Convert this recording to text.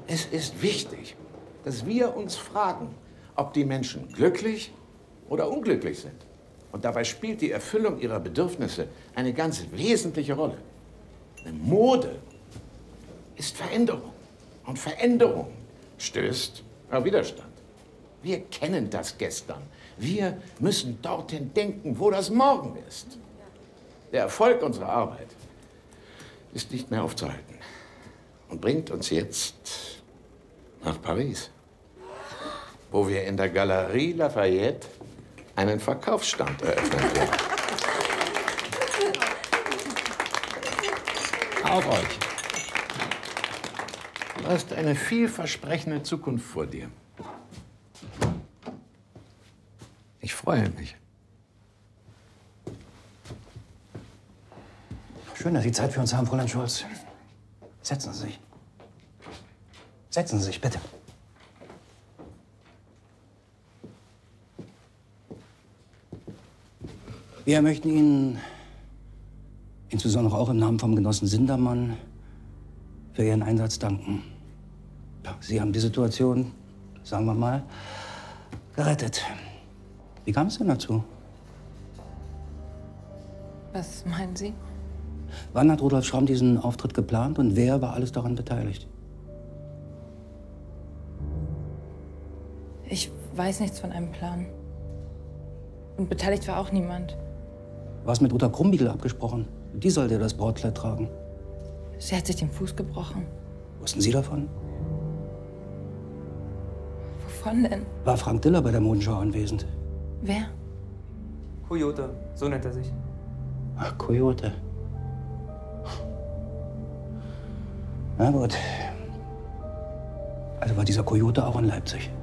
Es ist wichtig, dass wir uns fragen, ob die Menschen glücklich oder unglücklich sind. Und dabei spielt die Erfüllung ihrer Bedürfnisse eine ganz wesentliche Rolle. Eine Mode ist Veränderung. Und Veränderung stößt auf Widerstand. Wir kennen das Gestern. Wir müssen dorthin denken, wo das Morgen ist. Der Erfolg unserer Arbeit ist nicht mehr aufzuhalten und bringt uns jetzt nach Paris, wo wir in der Galerie Lafayette einen Verkaufsstand eröffnen werden. Auf euch. Du hast eine vielversprechende Zukunft vor dir. Ich freue mich. Schön, dass Sie Zeit für uns haben, Fräulein Scholz. Setzen Sie sich. Setzen Sie sich, bitte. Wir möchten Ihnen, insbesondere auch im Namen vom Genossen Sindermann, für Ihren Einsatz danken. Sie haben die Situation, sagen wir mal, gerettet. Wie kam es denn dazu? Was meinen Sie? Wann hat Rudolf Schramm diesen Auftritt geplant und wer war alles daran beteiligt? Ich weiß nichts von einem Plan. Und beteiligt war auch niemand. Was mit Uta Krumbiegel abgesprochen? Die sollte das Brautkleid tragen. Sie hat sich den Fuß gebrochen. Wussten Sie davon? Wovon denn? War Frank Diller bei der Modenschau anwesend? Wer? Coyote, so nennt er sich. Ach, Coyote. Na gut. Also war dieser Coyote auch in Leipzig.